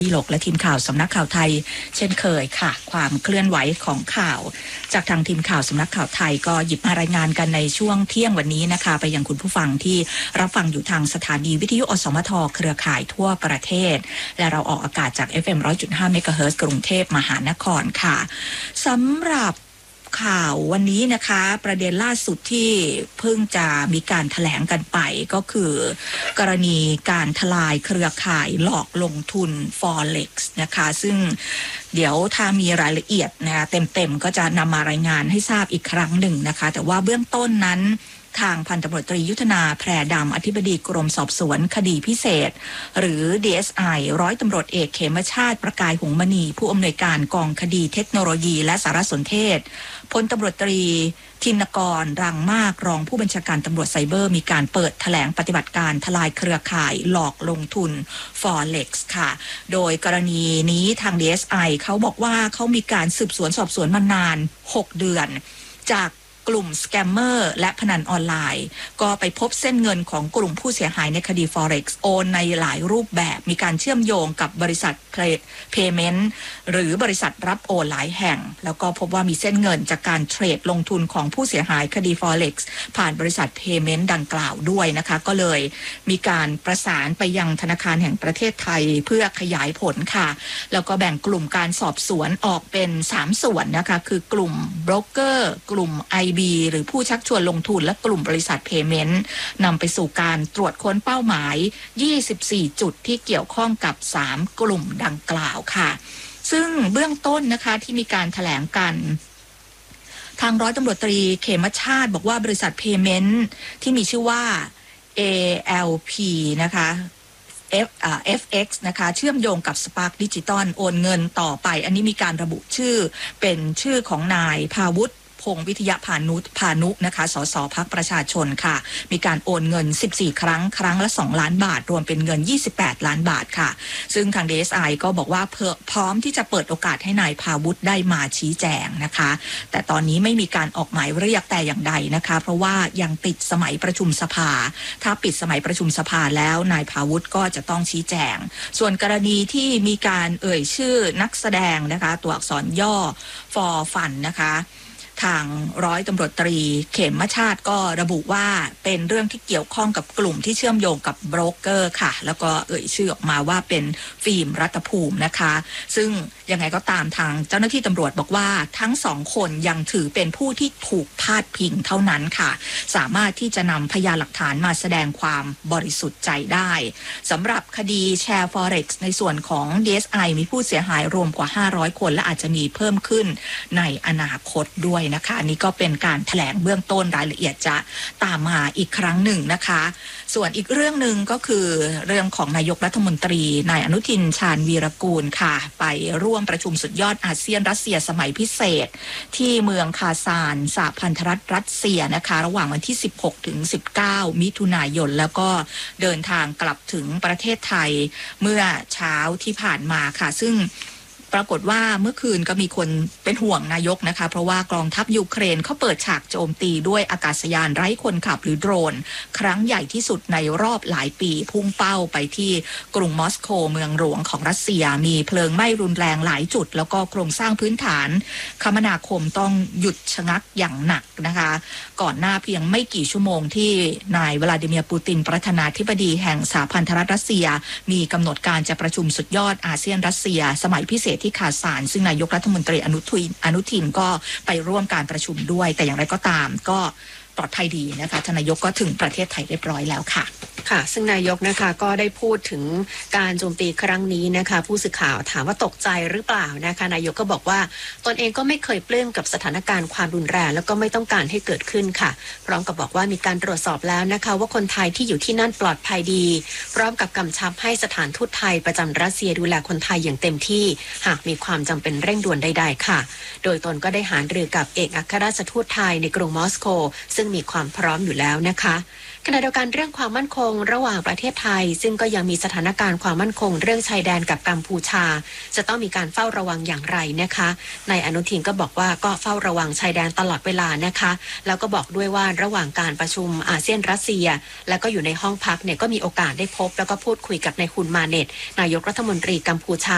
หลกและทีมข่าวสำนักข่าวไทยเช่นเคยค่ะความเคลื่อนไหวของข่าวจากทางทีมข่าวสำนักข่าวไทยก็หยิบมารายงานกันในช่วงเที่ยงวันนี้นะคะไปยังคุณผู้ฟังที่รับฟังอยู่ทางสถานีวิทยุอสมทเครือข่ายทั่วประเทศและเราออกอากาศจาก FM 100.5 เมกะเฮิรตซ์กรุงเทพมหานครค่ะสำหรับข่าววันนี้นะคะประเด็นล่าสุดที่เพิ่งจะมีการแถลงกันไปก็คือกรณีการทลายเครือข่ายหลอกลงทุน Forex นะคะซึ่งเดี๋ยวถ้ามีรายละเอียดนะเต็มๆก็จะนำมารายงานให้ทราบอีกครั้งหนึ่งนะคะแต่ว่าเบื้องต้นนั้นทางพันตำรวจตรียุทธนาแพรดำอธิบดีกรมสอบสวนคดีพิเศษหรือ DSI ร้อยตำรวจเอกเขมชาติประกายหงส์มณีผู้อำนวยการกองคดีเทคโนโลยีและสารสนเทศพลตำรวจตรีธินกรรังมากรองผู้บัญชาการตำรวจไซเบอร์มีการเปิดแถลงปฏิบัติการทลายเครือข่ายหลอกลงทุน Forex ค่ะโดยกรณีนี้ทาง DSI เขาบอกว่าเขามีการสืบสวนสอบสวนมานาน6เดือนจากกลุ่มสแกมเมอร์และพนันออนไลน์ก็ไปพบเส้นเงินของกลุ่มผู้เสียหายในคดี Forex โอนในหลายรูปแบบมีการเชื่อมโยงกับบริษัท Payment หรือบริษัทรับโอนหลายแห่งแล้วก็พบว่ามีเส้นเงินจากการเทรดลงทุนของผู้เสียหายคดี Forex ผ่านบริษัท Payment ดังกล่าวด้วยนะคะก็เลยมีการประสานไปยังธนาคารแห่งประเทศไทยเพื่อขยายผลค่ะแล้วก็แบ่งกลุ่มการสอบสวนออกเป็น3ส่วนนะคะคือกลุ่มโบรกเกอร์กลุ่มIB หรือผู้ชักชวนลงทุนและกลุ่มบริษัท Payment นำไปสู่การตรวจค้นเป้าหมาย24จุดที่เกี่ยวข้องกับ3กลุ่มดังกล่าวค่ะซึ่งเบื้องต้นนะคะที่มีการแถลงกันทางร้อยตำรวจตรีเขมชาติบอกว่าบริษัท Payment ที่มีชื่อว่า ALP นะคะ FX นะคะเชื่อมโยงกับ Spark Digital โอนเงินต่อไปอันนี้มีการระบุชื่อเป็นชื่อของนายภาวุฒิพงศ์วิทยาพานุนะคะสสพรรคประชาชนค่ะมีการโอนเงิน14ครั้งครั้งละ2ล้านบาทรวมเป็นเงิน28ล้านบาทค่ะซึ่งทาง DSI ก็บอกว่าพร้อมที่จะเปิดโอกาสให้นายภาวุฒิได้มาชี้แจงนะคะแต่ตอนนี้ไม่มีการออกหมายเรียกแต่อย่างใดนะคะเพราะว่ายังติดสมัยประชุมสภาถ้าปิดสมัยประชุมสภาแล้วนายภาวุฒิก็จะต้องชี้แจงส่วนกรณีที่มีการเอ่ยชื่อนักแสดงนะคะตัวอักษรย่อ for fun นะคะทางร้อยตำรวจตรีเขมชาติก็ระบุว่าเป็นเรื่องที่เกี่ยวข้องกับกลุ่มที่เชื่อมโยงกับโบรกเกอร์ค่ะแล้วก็เอ่ยชื่อออกมาว่าเป็นฟิล์มรัตภูมินะคะซึ่งยังไงก็ตามทางเจ้าหน้าที่ตำรวจบอกว่าทั้ง2คนยังถือเป็นผู้ที่ถูกพาดพิงเท่านั้นค่ะสามารถที่จะนำพยานหลักฐานมาแสดงความบริสุทธิ์ใจได้สำหรับคดีแชร์ Forex ในส่วนของ DSI มีผู้เสียหายรวมกว่า500คนและอาจจะมีเพิ่มขึ้นในอนาคตด้วยนะคะอันนี้ก็เป็นการแถลงเบื้องต้นรายละเอียดจะตามมาอีกครั้งหนึ่งนะคะส่วนอีกเรื่องหนึ่งก็คือเรื่องของนายกรัฐมนตรีนายอนุทินชาญวีรกูลค่ะไปร่วมประชุมสุดยอดอาเซียนรัสเซียสมัยพิเศษที่เมืองคาซานสหพันธรัฐรัสเซียนะคะระหว่างวันที่16ถึง19มิถุนายนแล้วก็เดินทางกลับถึงประเทศไทยเมื่อเช้าที่ผ่านมาค่ะซึ่งปรากฏว่าเมื่อคืนก็มีคนเป็นห่วงนายกนะคะเพราะว่ากองทัพยูเครนเขาเปิดฉากโจมตีด้วยอากาศยานไร้คนขับหรือโดรนครั้งใหญ่ที่สุดในรอบหลายปีพุ่งเป้าไปที่กรุงมอสโกเมืองหลวงของรัสเซียมีเพลิงไหม้รุนแรงหลายจุดแล้วก็โครงสร้างพื้นฐานคมนาคมต้องหยุดชะงักอย่างหนักนะคะก่อนหน้าเพียงไม่กี่ชั่วโมงที่นายวลาดิเมียร์ปูตินประธานาธิบดีแห่งสหพันธรัฐรัสเซียมีกำหนดการจะประชุมสุดยอดอาเซียนรัสเซียสมัยพิเศษที่คาซานซึ่งนายกรัฐมนตรีอนุทินก็ไปร่วมการประชุมด้วยแต่อย่างไรก็ตามก็ปลอดภัยดีนะคะทานนายกก็ถึงประเทศไทยเรียบร้อยแล้วค่ะค่ะซึ่งนายกนะคะก็ได้พูดถึงการโจมตีครั้งนี้นะคะผู้สื่อข่าวถามว่าตกใจหรือเปล่านะคะนายกก็บอกว่าตนเองก็ไม่เคยปลื้มกับสถานการณ์ความรุนแรงแล้วก็ไม่ต้องการให้เกิดขึ้นค่ะพร้อมกับบอกว่ามีการตรวจสอบแล้วนะคะว่าคนไทยที่อยู่ที่นั่นปลอดภัยดีพร้อมกับกำชับให้สถานทูตไทยประจำรัสเซียดูแลคนไทยอย่างเต็มที่หากมีความจำเป็นเร่งด่วนใดๆค่ะโดยตนก็ได้หารือกับเอกอัครราชทูตไทยในกรุงมอสโกซึ่งมีความพร้อมอยู่แล้วนะคะขณะเดียวกันเรื่องความมั่นคงระหว่างประเทศไทยซึ่งก็ยังมีสถานการณ์ความมั่นคงเรื่องชายแดนกับกัมพูชาจะต้องมีการเฝ้าระวังอย่างไรนะคะนายอนุทินก็บอกว่าก็เฝ้าระวังชายแดนตลอดเวลานะคะแล้วก็บอกด้วยว่าระหว่างการประชุมอาเซียนรัสเซียแล้วก็อยู่ในห้องพักเนี่ยก็มีโอกาสได้พบแล้วก็พูดคุยกับนายฮุนมาเน็ตนายกรัฐมนตรีกัมพูชา